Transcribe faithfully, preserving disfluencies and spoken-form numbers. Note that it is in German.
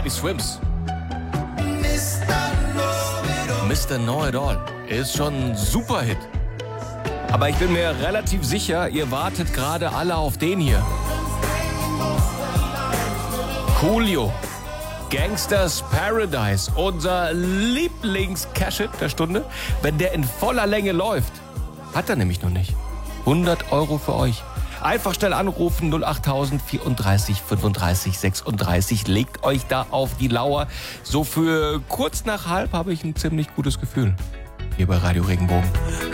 Die Swims. Mister Know It All ist schon ein Superhit. Aber ich bin mir relativ sicher, ihr wartet gerade alle auf den hier. Coolio. Gangsters Paradise. Unser Lieblings-Cash-Hit der Stunde. Wenn der in voller Länge läuft, hat er nämlich noch nicht. hundert Euro für euch. Einfach schnell anrufen, null achttausend vierunddreißig fünfunddreißig sechsunddreißig. Legt euch da auf die Lauer. So für kurz nach halb habe ich ein ziemlich gutes Gefühl. Hier bei Radio Regenbogen.